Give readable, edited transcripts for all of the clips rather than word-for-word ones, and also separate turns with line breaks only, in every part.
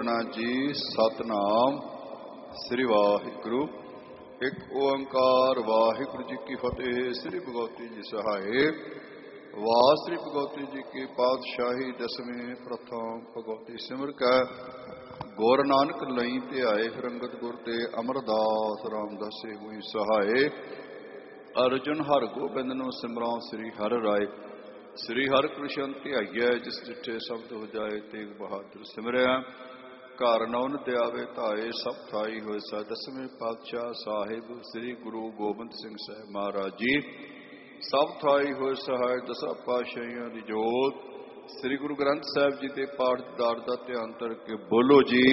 जी सतनाम श्री वाहिगुरु। एक ओंकार वाहिगुरु जी की फतेह। श्री भगवती जी सहाय। वाह श्री भगवती जी की पातशाही दसवें प्रथम भगवती सिमर कै गुर नानक लई ध्याए रंगत गुर ते अमरदास रामदास हुई सहाय। अर्जुन हर गोबिंद नो सिमरां श्री हर राय। श्री हर कृष्ण ध्याइए जिस जिठे शब्द हो जाए तेग बहादुर सिमरिया। घर नौन दयावे धाए सब थाई होए सा। दसवें पातशाह साहिब श्री गुरु गोबिंद सिंह साहब महाराज जी सब थाई होए सहाय। दसा पातशाहियां दी जोत श्री गुरु ग्रंथ साहिब जी के पाठ दार का ध्यान करके बोलो जी।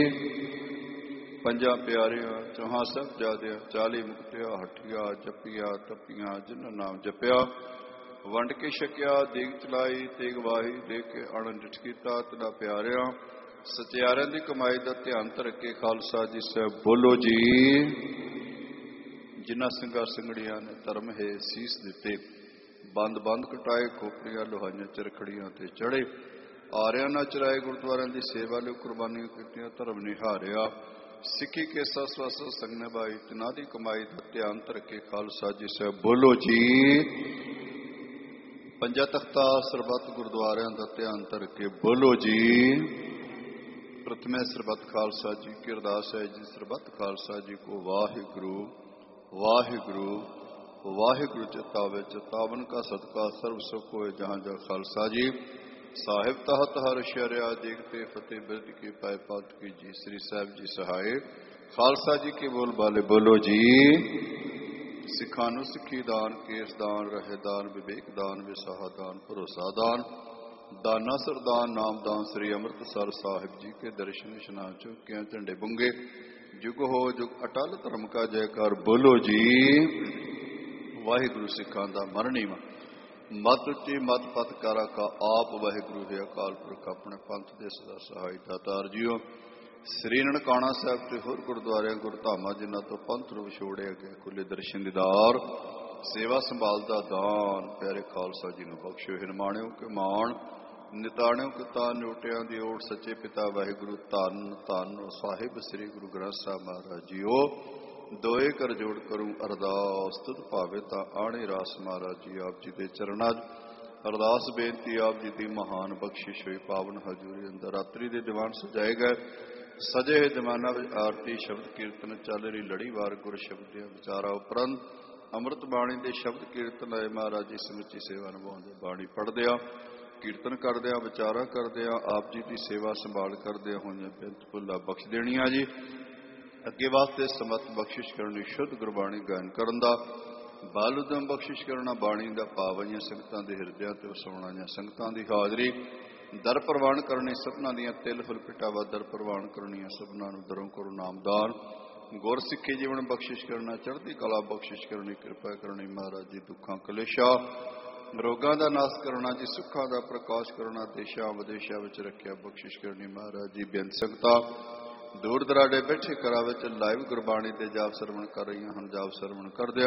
पंजा प्यारिया चौहां सब जादिया 40 मुक्तिया हठिया जपिया तपिया जिन्ना नाम जपिया। वंड के छकिया देग चलाई तेग वाही दे के अणडिठ कीता तदा प्यारिया। सत्यारियां की कमाई का ध्यान धर के खालसा जी साहब बोलो जी। जिन्ना सिंगा सिंगड़िया ने धर्म है सीस दिते। बंद बंद कटाए खोपड़ियां लोहाइयां चरखड़ियां ते चढ़े। आरिया ना चराए गुरुद्वारियां की सेवा लिए कुर्बानियां कीतियां धर्म निहारिया। सिक्खी के सस संग निभाई तिना दी कमाई का ध्यान धर के खालसा जी साहब बोलो जी। पंजा तख्ता सरबत गुरुद्वारियां का ध्यान धर के बोलो जी। प्रथमे सरबत खालसा जी की अरदास है जी। सरबत खालसा जी को वाहिगुरु वाहिगुरु वाहिगुरु चितावे। चितावन का सदका सर्व सुख होए जहाँ जहाँ खालसा जी। साहिब तहत हर शरिया देखते फतेह बिरद की पाए पात की जी। श्री साहिब जी सहाय। खालसा जी के बोल बाले बोलो जी। सिखानु सिखी दान केस दान रहे दान विवेक दान विसाहा दान भरोसा दान दाना सरदान नाम दान। श्री अमृतसर साहिब जी के दर्शन स्नान चौकियां झंडे बुंगे। जुग हो जुग अटल धर्म का जयकार बोलो जी। वाहिगुरु सिखा दा मरनी मत उच्ची मत पत कारा का आप वाहिगुरु है अकाल पुरख अपने पंथ दे सदा सहाय दातार जियो। श्री ननकाना साहब ते होर गुरुद्वारे गुरधामा जिन्हां तो पंथ रू विछोड़े गए खुले दर्शन दीदार सेवा संभालदा दान प्यारे खालसा जी नूं बख्शो। हिरमाणियों के मान निताणियों के तान नोटियां दी ओट सच्चे पिता वाहिगुरु धन धन साहिब श्री गुरु ग्रंथ साहब महाराज जीओ। दोए कर जोड़ करूं अरदास तुद भावे ता आने रास महाराज जी आप जी दे चरणां अरदास बेनती आप जी दी महान बख्शिश हुई पावन हजूरी अंदर। रात्रि दे दीवान सजाए गए सजे है दीवाना विच आरती शब्द कीर्तन चल रही लड़ीवार गुर शब्द दे विचारा उपरंत अमृत बाणी दे शब्द कीर्तन आए महाराज जी समुची सेवा निभाउंदे बाणी पढ़दिया कीर्तन करदिया विचारा करदिया आप जी की सेवा संभाल करदिया होइयां बेनत भुल्ला बख्श देनिया जी। अगे वास्ते समत बख्शिश करनी शुद्ध गुरबाणी गायन करन दा बल उदम बख्शिश करना बाणी का भाव आईयां संगतां दे हिरदियां ते वसाउण आईयां संगतां दी हाजरी दर प्रवान करनी सबना दियां तिल फुल पिटावा दर प्रवान करनी सबना नूं दरों करो नामदान। गुर सिक्खी जीवन बख्शिश करना चढ़ती कला बख्शिश करनी कृपा करनी महाराज जी। दुखा कलेशा रोगां दा नाश करना जी। सुखां दा प्रकाश करना देशां विदेशां विच रखिया बख्शिश करनी महाराज जी। बेअंत संगतां दूर दराडे बैठे घरां विच लाइव गुरबाणी दे जाप सरवण कर रही हैं। जाप सरवण करदिया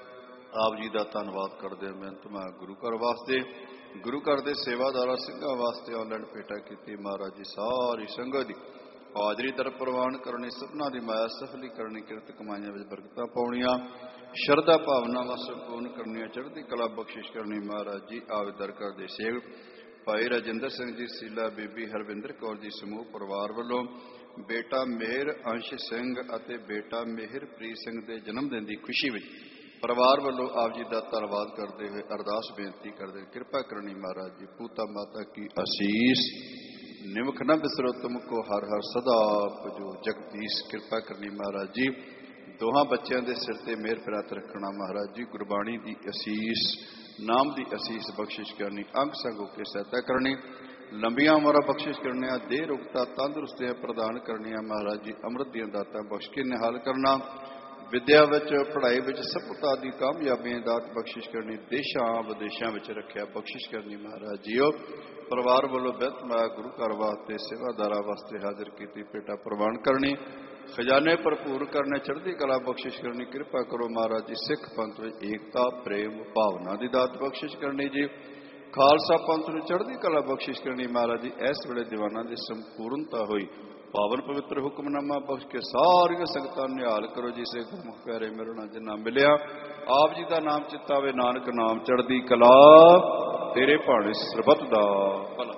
आप जी का धन्नवाद करदे मिहनत मैं गुरु घर वास्ते गुरु घर के सेवादारा सिंघां वास्ते ऑनलाइन भेटा की महाराज जी। सारी संगत दी हाजरी दर प्रवान करनी सबना दी माया सफली करनी किरत कमाइयां विच बरकतां पाउणियां शरधा भावनावां संपूर्ण करनियां चढ़ती कला बख्शिश करनी महाराज जी। आवे दर घर दे सेवक भाई राजिंदर सिंह जी सीला बीबी हरविंदर कौर जी समूह परिवार वालों बेटा मेहर अंश सिंह अते बेटा मेहरप्रीत सिंह के जन्मदिन की खुशी में परिवार वालों आप जी का धन्नवाद करते हुए अरदास बेनती करते कृपा करनी महाराज जी। पूता माता की आशीष निमख न बिसरो तुमको हर हर सदा जो जगदीश कृपा करनी महाराज जी। दोहां बच्चों के सिर ते मेहर फिरात रखना महाराज जी। गुरबाणी की आशीष नाम की आशीष बख्शिश करनी अंग संग होकर सहायता करनी लंबिया उम्र बख्शिश करने देह रुकता तंदुरुस्तियां प्रदान करनिया महाराज जी। अमृत दियां दातां बख्श के निहाल करना विद्या विच पढ़ाई विच सफलता की कामयाबियां दात बख्शिश करनी देशां विदेशां विच रखिया बख्शिश करनी महाराज जीओ। परिवार वालों बेहत माया गुरु घर वास्ते सेवादारा वास्ते हाजिर की पेटा प्रवान करनी खजाने भरपूर करने चढ़ती कला बख्शिश करनी कृपा करो महाराज जी। सिख पंथ में एकता प्रेम भावना की दात बख्शिश करनी जी। खालसा पंथ में चढ़ती कला बख्शिश करनी महाराज जी। इस वेले दीवाना की संपूर्णता हुई ਪਾਵਨ ਪਵਿੱਤਰ ਹੁਕਮਨਾਮਾ ਬਖਸ਼ ਕੇ ਸਾਰੀਆਂ ਸੰਗਤਾਂ ਨਿਹਾਲ ਕਰੋ ਜੀ। ਸੇ ਗੁਰਮੁਖ ਪਿਆਰੇ ਮਿਲਣਾ ਜਿੰਨਾ ਮਿਲਿਆ ਆਪ ਜੀ ਦਾ ਨਾਮ ਚਿਤਾਵੇ, ਨਾਨਕ ਨਾਮ ਚੜ੍ਹਦੀ ਕਲਾ, ਤੇਰੇ ਭਾਣੇ ਸਰਬੱਤ ਦਾ ਭਲਾ।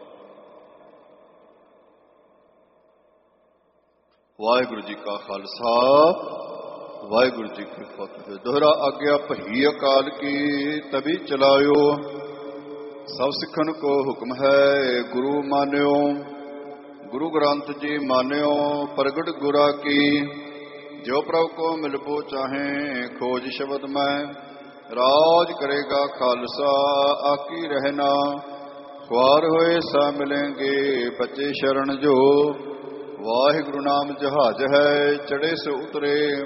ਵਾਹਿਗੁਰੂ ਜੀ ਕਾ ਖਾਲਸਾ, ਵਾਹਿਗੁਰੂ ਜੀ ਕੀ ਫਤਿਹ। ਦੋਹਰਾ ਆਗਿਆ ਭਈ ਅਕਾਲ ਕੀ ਤਬੀ ਚਲਾਇਓ, ਸਭ ਸਿੱਖਣ ਕੋ ਹੁਕਮ ਹੈ ਗੁਰੂ ਮਾਨਿਓ। ਗੁਰੂ ਗ੍ਰੰਥ ਜੀ ਮਾਨਿਓ ਪ੍ਰਗਟ ਗੁਰਾ ਕੀ, ਜੋ ਪ੍ਰਭ ਕੋ ਮਿਲਬੋ ਚਾਹੇ ਖੋਜ ਸ਼ਬਦ ਮੈਂ। ਰਾਜ ਕਰੇਗਾ ਖਾਲਸਾ ਆਕੀ ਰਹਿਣਾ, ਖੁਆਰ ਹੋਏ ਸਾ ਮਿਲੇਂਗੇ ਬੱਚੇ ਸ਼ਰਨ ਜੋ। ਵਾਹਿਗੁਰੂ ਨਾਮ ਜਹਾਜ਼ ਹੈ ਚੜੇ ਸੋ ਉਤਰੇ,